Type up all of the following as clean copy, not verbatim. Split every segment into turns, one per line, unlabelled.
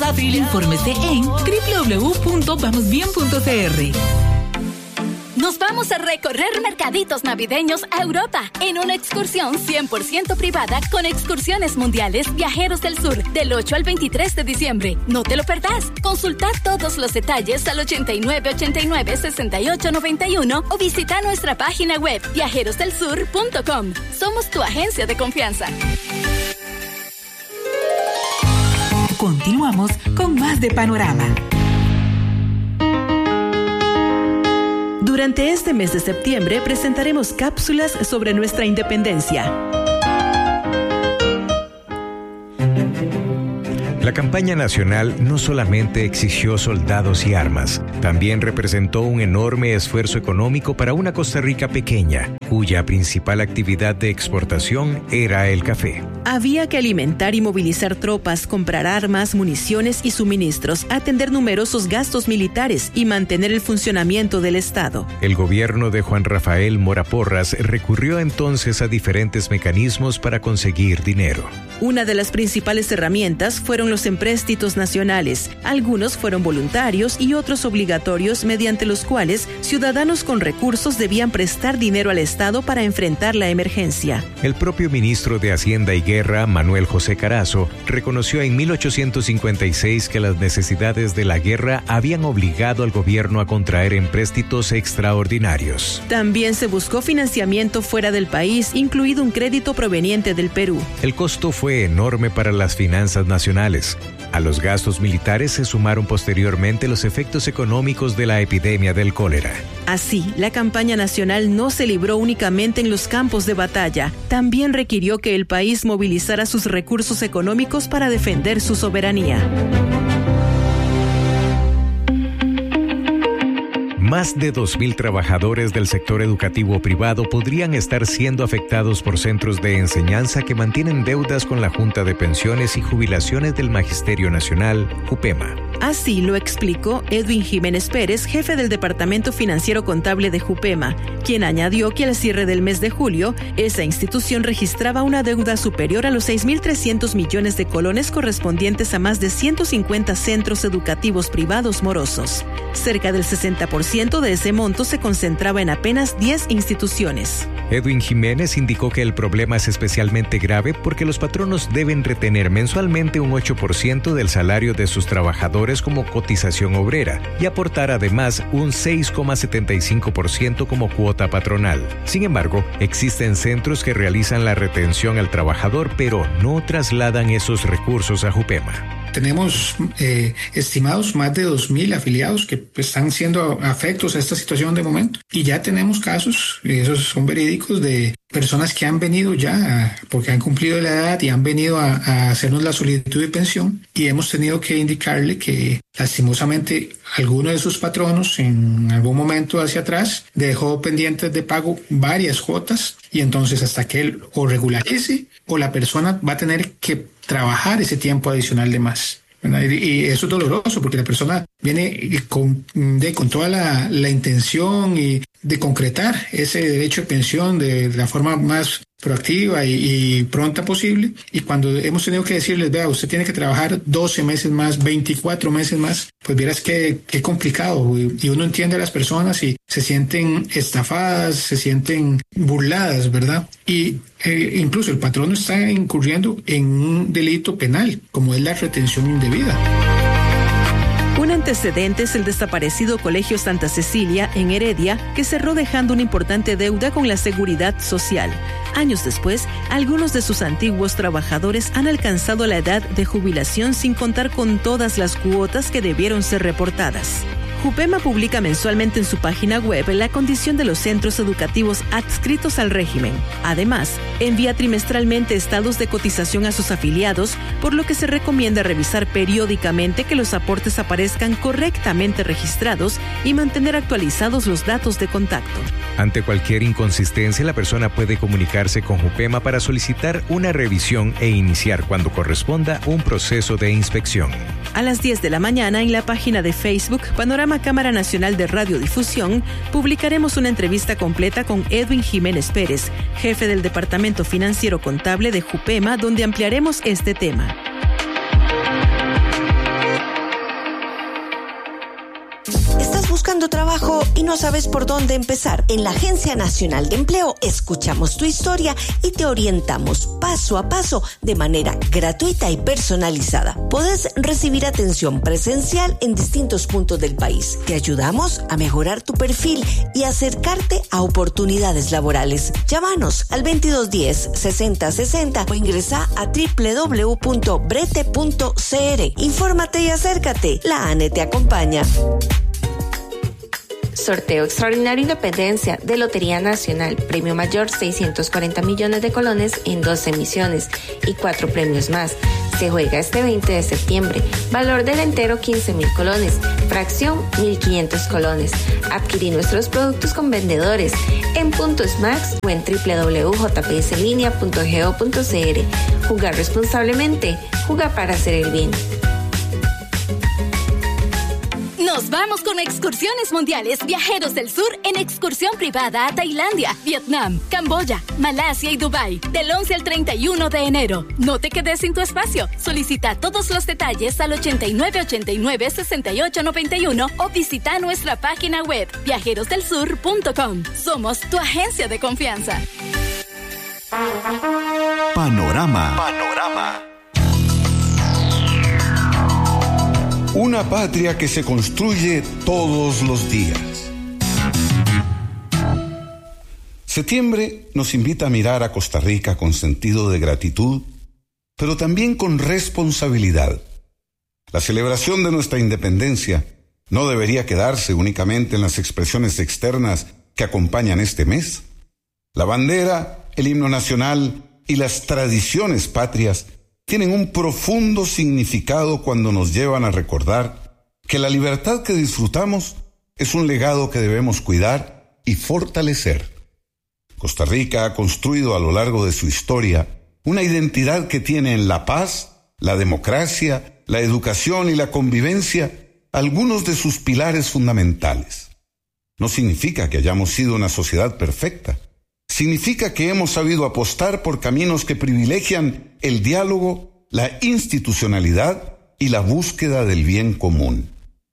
Infórmese en www.vamosbien.cr.
Nos vamos a recorrer mercaditos navideños a Europa en una excursión 100% privada con Excursiones Mundiales Viajeros del Sur del 8 al 23 de diciembre. No te lo perdás. Consulta todos los detalles al 8989-6891 o visita nuestra página web viajerosdelsur.com. Somos tu agencia de confianza.
Continuamos con más de Panorama.
Durante este mes de septiembre presentaremos cápsulas sobre nuestra independencia.
La campaña nacional no solamente exigió soldados y armas, también representó un enorme esfuerzo económico para una Costa Rica pequeña, cuya principal actividad de exportación era el café.
Había que alimentar y movilizar tropas, comprar armas, municiones y suministros, atender numerosos gastos militares y mantener el funcionamiento del Estado.
El gobierno de Juan Rafael Mora Porras recurrió entonces a diferentes mecanismos para conseguir dinero.
Una de las principales herramientas fueron los empréstitos nacionales. Algunos fueron voluntarios y otros obligatorios, mediante los cuales ciudadanos con recursos debían prestar dinero al Estado para enfrentar la emergencia.
El propio ministro de Hacienda y Guerra, Manuel José Carazo, reconoció en 1856 que las necesidades de la guerra habían obligado al gobierno a contraer empréstitos extraordinarios.
También se buscó financiamiento fuera del país, incluido un crédito proveniente del Perú.
El costo fue enorme para las finanzas nacionales. A los gastos militares se sumaron posteriormente los efectos económicos de la epidemia del cólera.
Así, la campaña nacional no se libró únicamente en los campos de batalla, también requirió que el país movilizara sus recursos económicos para defender su soberanía.
Más de 2,000 trabajadores del sector educativo privado podrían estar siendo afectados por centros de enseñanza que mantienen deudas con la Junta de Pensiones y Jubilaciones del Magisterio Nacional, JUPEMA.
Así lo explicó Edwin Jiménez Pérez, jefe del Departamento Financiero Contable de JUPEMA, quien añadió que al cierre del mes de julio, esa institución registraba una deuda superior a los 6.300 millones de colones correspondientes a más de 150 centros educativos privados morosos. Cerca del 60% de ese monto se concentraba en apenas 10 instituciones.
Edwin Jiménez indicó que el problema es especialmente grave porque los patronos deben retener mensualmente un 8% del salario de sus trabajadores como cotización obrera y aportar además un 6,75% como cuota patronal. Sin embargo, existen centros que realizan la retención al trabajador, pero no trasladan esos recursos a JUPEMA.
Tenemos estimados más de 2,000 afiliados que están siendo afectos a esta situación de momento. Y ya tenemos casos, y esos son verídicos, de personas que han venido ya, porque han cumplido la edad y han venido a hacernos la solicitud de pensión, y hemos tenido que indicarle que lastimosamente alguno de sus patronos en algún momento hacia atrás dejó pendientes de pago varias cuotas, y entonces hasta que él o regularice o la persona va a tener que trabajar ese tiempo adicional de más. Y eso es doloroso porque la persona viene con toda la intención y de concretar ese derecho de pensión de la forma más proactiva y pronta posible, y cuando hemos tenido que decirles, vea, usted tiene que trabajar 12 meses más, 24 meses más, pues vieras qué complicado, y uno entiende a las personas y se sienten estafadas, se sienten burladas, ¿verdad? Y incluso el patrono está incurriendo en un delito penal, como es la retención indebida.
Un antecedente es el desaparecido Colegio Santa Cecilia en Heredia, que cerró dejando una importante deuda con la Seguridad Social. Años después, algunos de sus antiguos trabajadores han alcanzado la edad de jubilación sin contar con todas las cuotas que debieron ser reportadas. JUPEMA publica mensualmente en su página web la condición de los centros educativos adscritos al régimen. Además, envía trimestralmente estados de cotización a sus afiliados, por lo que se recomienda revisar periódicamente que los aportes aparezcan correctamente registrados y mantener actualizados los datos de contacto.
Ante cualquier inconsistencia, la persona puede comunicarse con JUPEMA para solicitar una revisión e iniciar, cuando corresponda, un proceso de inspección.
A las 10 de la mañana, en la página de Facebook Panorama Cámara Nacional de Radiodifusión, publicaremos una entrevista completa con Edwin Jiménez Pérez, jefe del Departamento Financiero Contable de JUPEMA, donde ampliaremos este tema.
buscando trabajo y no sabes por dónde empezar? En la Agencia Nacional de Empleo escuchamos tu historia y te orientamos paso a paso de manera gratuita y personalizada. Podés recibir atención presencial en distintos puntos del país. Te ayudamos a mejorar tu perfil y acercarte a oportunidades laborales. Llámanos al 2210-6060 o ingresa a www.brete.cr. Infórmate y acércate. La ANE te acompaña.
Sorteo Extraordinario Independencia de Lotería Nacional. Premio mayor 640 millones de colones en 2 emisiones y 4 premios más. Se juega este 20 de septiembre. Valor del entero 15.000 colones. Fracción 1.500 colones. Adquirí nuestros productos con vendedores en Puntos Max o en www.jpslinea.go.cr. Jugar responsablemente. Jugar para hacer el bien.
Nos vamos con Excursiones Mundiales Viajeros del Sur en excursión privada a Tailandia, Vietnam, Camboya, Malasia y Dubái, del 11 al 31 de enero. No te quedes sin tu espacio. Solicita todos los detalles al 8989-6891 o visita nuestra página web viajerosdelsur.com. Somos tu agencia de confianza.
Panorama. Una patria que se construye todos los días. Septiembre nos invita a mirar a Costa Rica con sentido de gratitud, pero también con responsabilidad. La celebración de nuestra independencia no debería quedarse únicamente en las expresiones externas que acompañan este mes. La bandera, el himno nacional y las tradiciones patrias tienen un profundo significado cuando nos llevan a recordar que la libertad que disfrutamos es un legado que debemos cuidar y fortalecer. Costa Rica ha construido a lo largo de su historia una identidad que tiene en la paz, la democracia, la educación y la convivencia algunos de sus pilares fundamentales. No significa que hayamos sido una sociedad perfecta. Significa que hemos sabido apostar por caminos que privilegian el diálogo, la institucionalidad y la búsqueda del bien común.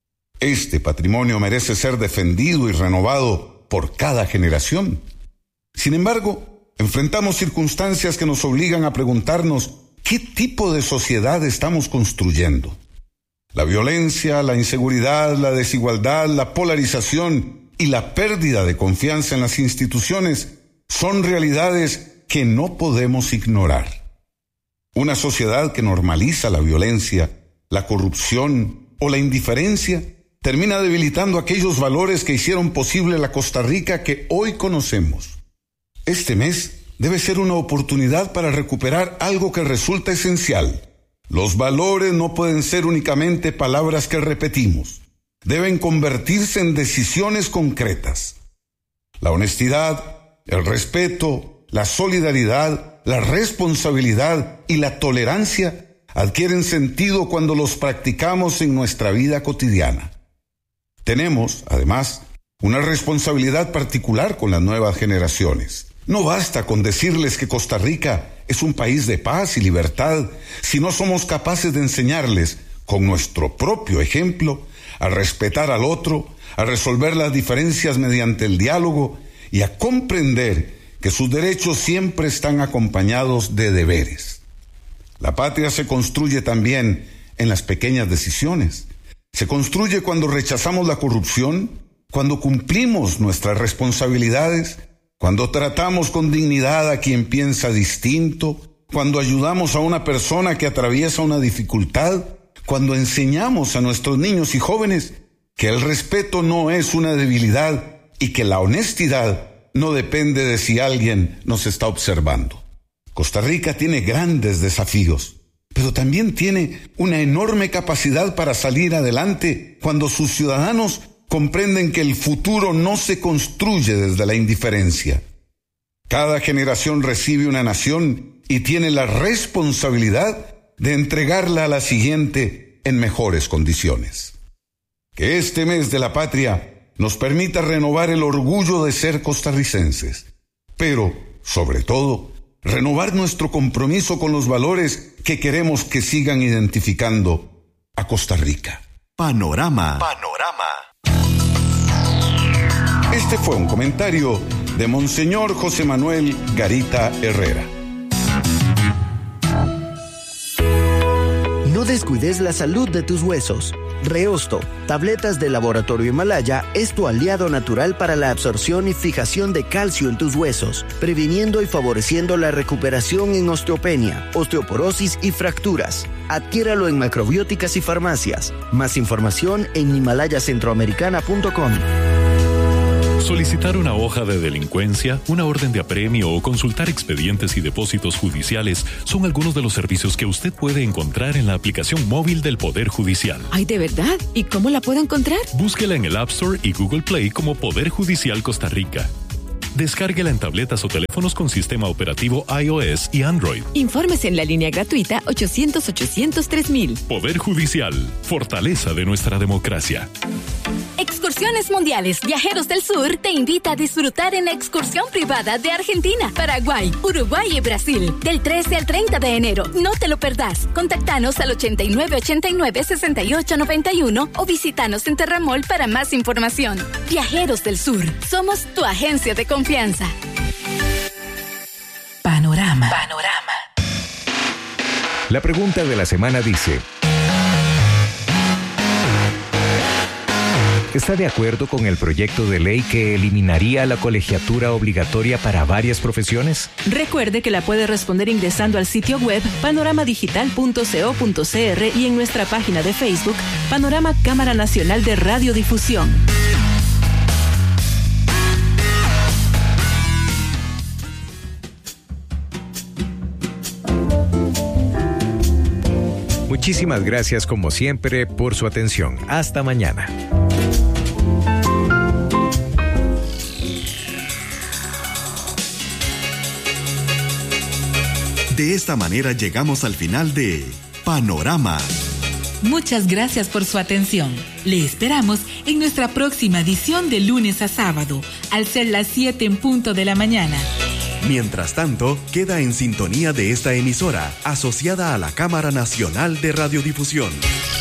Este patrimonio merece ser defendido y renovado por cada generación. Sin embargo, enfrentamos circunstancias que nos obligan a preguntarnos ¿qué tipo de sociedad estamos construyendo? La violencia, la inseguridad, la desigualdad, la polarización y la pérdida de confianza en las instituciones son realidades que no podemos ignorar. Una sociedad que normaliza la violencia, la corrupción o la indiferencia termina debilitando aquellos valores que hicieron posible la Costa Rica que hoy conocemos. Este mes debe ser una oportunidad para recuperar algo que resulta esencial. Los valores no pueden ser únicamente palabras que repetimos. Deben convertirse en decisiones concretas. La honestidad, el respeto, la solidaridad, la responsabilidad y la tolerancia adquieren sentido cuando los practicamos en nuestra vida cotidiana. Tenemos, además, una responsabilidad particular con las nuevas generaciones. No basta con decirles que Costa Rica es un país de paz y libertad si no somos capaces de enseñarles, con nuestro propio ejemplo, a respetar al otro, a resolver las diferencias mediante el diálogo y a comprender que sus derechos siempre están acompañados de deberes. La patria se construye también en las pequeñas decisiones. Se construye cuando rechazamos la corrupción, cuando cumplimos nuestras responsabilidades, cuando tratamos con dignidad a quien piensa distinto, cuando ayudamos a una persona que atraviesa una dificultad, cuando enseñamos a nuestros niños y jóvenes que el respeto no es una debilidad y que la honestidad no depende de si alguien nos está observando. Costa Rica tiene grandes desafíos, pero también tiene una enorme capacidad para salir adelante cuando sus ciudadanos comprenden que el futuro no se construye desde la indiferencia. Cada generación recibe una nación y tiene la responsabilidad de entregarla a la siguiente en mejores condiciones. Que este mes de la patria nos permita renovar el orgullo de ser costarricenses, pero, sobre todo, renovar nuestro compromiso con los valores que queremos que sigan identificando a Costa Rica.
Panorama.
Este fue un comentario de Monseñor José Manuel Garita Herrera.
No descuides la salud de tus huesos. Reosto, tabletas de Laboratorio Himalaya, es tu aliado natural para la absorción y fijación de calcio en tus huesos, previniendo y favoreciendo la recuperación en osteopenia, osteoporosis y fracturas. Adquiéralo en macrobióticas y farmacias. Más información en himalayacentroamericana.com.
Solicitar una hoja de delincuencia, una orden de apremio o consultar expedientes y depósitos judiciales son algunos de los servicios que usted puede encontrar en la aplicación móvil del Poder Judicial.
¿Ay, de verdad? ¿Y cómo la puedo encontrar?
Búsquela en el App Store y Google Play como Poder Judicial Costa Rica. Descárguela en tabletas o teléfonos con sistema operativo iOS y Android.
Infórmese en la línea gratuita 800-800-3000.
Poder Judicial, fortaleza de nuestra democracia.
Excursiones Mundiales Viajeros del Sur te invita a disfrutar en la excursión privada de Argentina, Paraguay, Uruguay y Brasil del 13 al 30 de enero. No te lo perdás. Contactanos al 8989-6891 o visítanos en Terramol para más información. Viajeros del Sur. Somos tu agencia de confianza.
Panorama.
La pregunta de la semana dice: ¿está de acuerdo con el proyecto de ley que eliminaría la colegiatura obligatoria para varias profesiones?
Recuerde que la puede responder ingresando al sitio web panoramadigital.co.cr y en nuestra página de Facebook, Panorama Cámara Nacional de Radiodifusión.
Muchísimas gracias como siempre por su atención. Hasta mañana.
De esta manera llegamos al final de Panorama.
Muchas gracias por su atención. Le esperamos en nuestra próxima edición de lunes a sábado, al ser las 7 en punto de la mañana.
Mientras tanto, queda en sintonía de esta emisora, asociada a la Cámara Nacional de Radiodifusión.